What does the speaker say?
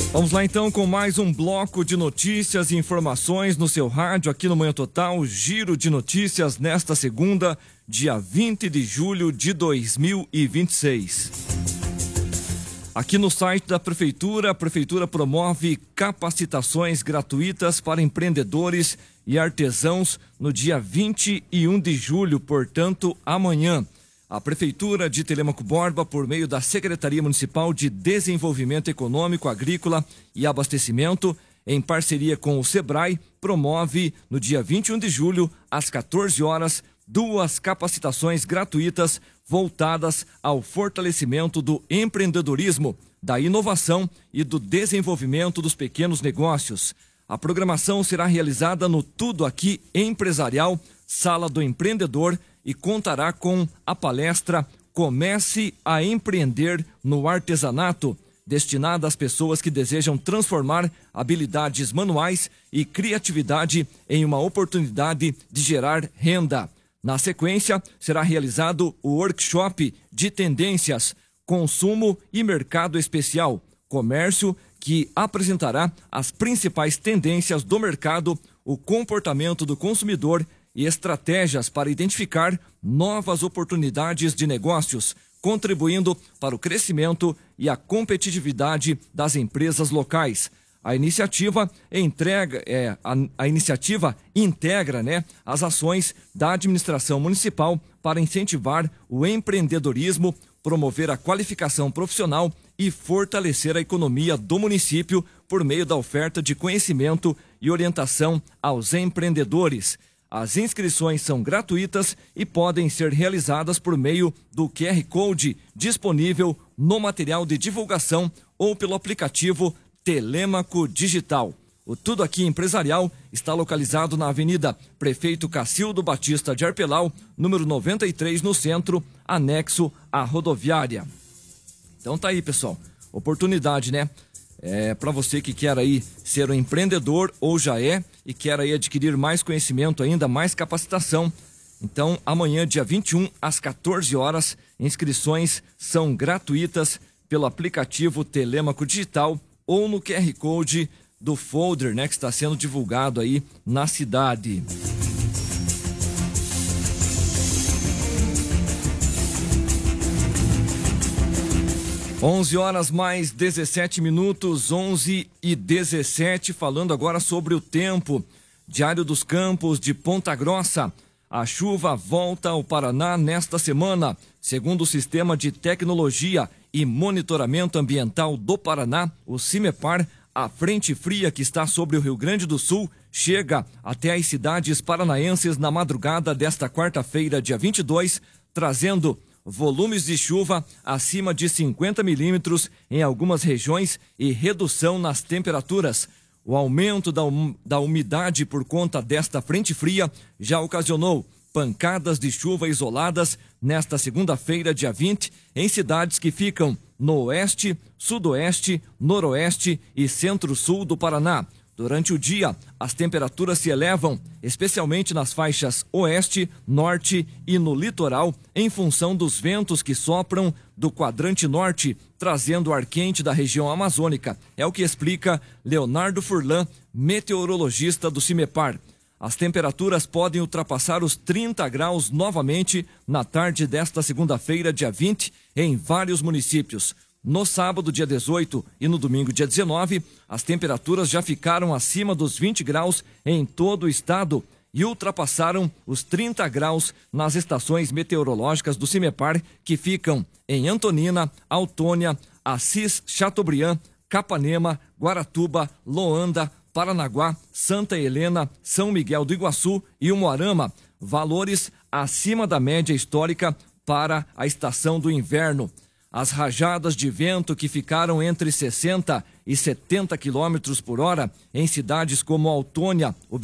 Vamos lá então com mais um bloco de notícias e informações no seu rádio aqui no Manhã Total, giro de notícias nesta segunda, dia 20 de julho de 2026. Aqui no site da Prefeitura, a Prefeitura promove capacitações gratuitas para empreendedores e artesãos no dia 21 de julho, portanto, amanhã. A Prefeitura de Telêmaco Borba, por meio da Secretaria Municipal de Desenvolvimento Econômico, Agrícola e Abastecimento, em parceria com o Sebrae, promove no dia 21 de julho, às 14 horas, 2 capacitações gratuitas voltadas ao fortalecimento do empreendedorismo, da inovação e do desenvolvimento dos pequenos negócios. A programação será realizada no Tudo Aqui Empresarial, Sala do Empreendedor, e contará com a palestra Comece a Empreender no Artesanato, destinada às pessoas que desejam transformar habilidades manuais e criatividade em uma oportunidade de gerar renda. Na sequência, será realizado o workshop de tendências, consumo e mercado especial, comércio, que apresentará as principais tendências do mercado, o comportamento do consumidor e estratégias para identificar novas oportunidades de negócios, contribuindo para o crescimento e a competitividade das empresas locais. A iniciativa integra as ações da administração municipal para incentivar o empreendedorismo, promover a qualificação profissional e fortalecer a economia do município por meio da oferta de conhecimento e orientação aos empreendedores. As inscrições são gratuitas e podem ser realizadas por meio do QR Code disponível no material de divulgação ou pelo aplicativo Telêmaco Digital. O Tudo Aqui Empresarial está localizado na Avenida Prefeito Cacildo Batista de Arpelau, número 93, no centro, anexo à rodoviária. Então tá aí, pessoal. Oportunidade, né? Para você que quer aí ser um empreendedor ou já é e quer aí adquirir mais conhecimento ainda, mais capacitação. Então, amanhã, dia 21, às 14 horas, inscrições são gratuitas pelo aplicativo Telêmaco Digital ou no QR Code do folder, que está sendo divulgado aí na cidade. Onze horas mais 17 minutos, 11h17, falando agora sobre o tempo. Diário dos Campos de Ponta Grossa. A chuva volta ao Paraná nesta semana. Segundo o Sistema de Tecnologia e Monitoramento Ambiental do Paraná, o CIMEPAR, a frente fria que está sobre o Rio Grande do Sul chega até as cidades paranaenses na madrugada desta quarta-feira, dia 22, trazendo volumes de chuva acima de 50 milímetros em algumas regiões e redução nas temperaturas. O aumento da umidade por conta desta frente fria já ocasionou pancadas de chuva isoladas nesta segunda-feira, dia 20, em cidades que ficam no oeste, sudoeste, noroeste e centro-sul do Paraná. Durante o dia, as temperaturas se elevam, especialmente nas faixas oeste, norte e no litoral, em função dos ventos que sopram do quadrante norte, trazendo o ar quente da região amazônica. É o que explica Leonardo Furlan, meteorologista do CIMEPAR. As temperaturas podem ultrapassar os 30 graus novamente na tarde desta segunda-feira, dia 20, em vários municípios. No sábado, dia 18, e no domingo, dia 19, as temperaturas já ficaram acima dos 20 graus em todo o estado e ultrapassaram os 30 graus nas estações meteorológicas do CIMEPAR, que ficam em Antonina, Autônia, Assis, Chateaubriand, Capanema, Guaratuba, Loanda, Paranaguá, Santa Helena, São Miguel do Iguaçu e Umuarama, valores acima da média histórica para a estação do inverno. As rajadas de vento que ficaram entre 60 e 70 km por hora em cidades como Autônia,